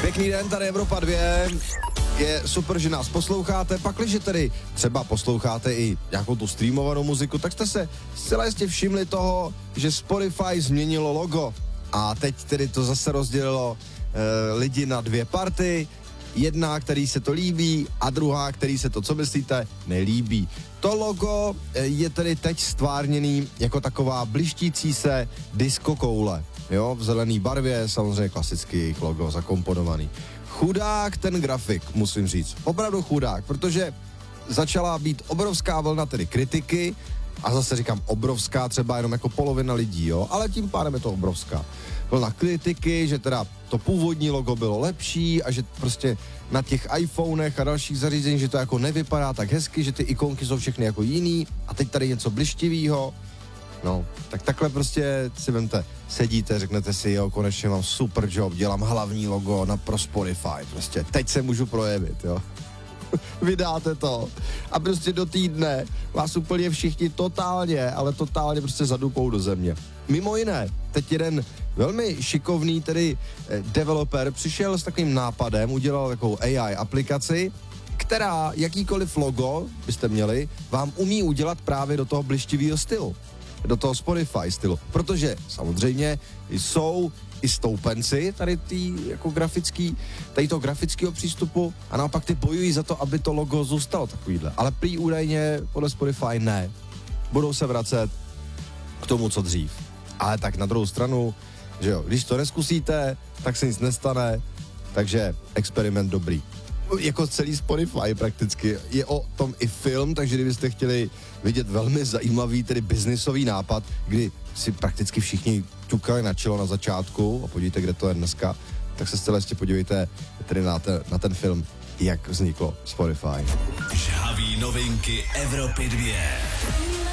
Pěkný den, tady Evropa 2. Je super, že nás posloucháte, pakliže tedy třeba posloucháte i nějakou tu streamovanou muziku, tak jste se zcela jistě všimli toho, že Spotify změnilo logo a teď tedy to zase rozdělilo lidi na dvě party, jedna, který se to líbí a druhá, který se to, co myslíte, nelíbí. To logo je tedy teď stvárněný jako taková blištící se disco koule, jo, v zelený barvě, samozřejmě klasicky jejich logo zakomponovaný. Chudák ten grafik, musím říct, opravdu chudák, protože začala být obrovská vlna tedy kritiky a zase říkám obrovská, třeba jenom jako polovina lidí, jo, ale tím pádem je to obrovská vlna kritiky, že teda to původní logo bylo lepší a že prostě na těch iPhonech a dalších zařízeních, že to jako nevypadá tak hezky, že ty ikonky jsou všechny jako jiný a teď tady něco blištivýho. No, tak takhle prostě si vemte, sedíte, řeknete si, jo, konečně mám super job, dělám hlavní logo pro Spotify, prostě teď se můžu projevit, jo. Vydáte to a prostě do týdne vás úplně všichni totálně, ale totálně prostě zadupou do země. Mimo jiné, teď jeden velmi šikovný tedy developer přišel s takovým nápadem, udělal takovou AI aplikaci, která jakýkoliv logo byste měli, vám umí udělat právě do toho blištivého stylu, do toho Spotify stylu, protože samozřejmě jsou i stoupenci tady jako toho grafického přístupu a naopak ty bojují za to, aby to logo zůstalo takovýhle. Ale prý údajně podle Spotify ne. Budou se vracet k tomu, co dřív. Ale tak na druhou stranu, že jo, když to neskusíte, tak se nic nestane, takže experiment dobrý. Jako celý Spotify prakticky. Je o tom i film, takže kdybyste chtěli vidět velmi zajímavý, tedy biznisový nápad, kdy si prakticky všichni ťukali na čelo na začátku a podívejte, kde to je dneska, tak se zcela ještě podívejte tedy na ten film, jak vzniklo Spotify. Žhavý novinky Evropy 2.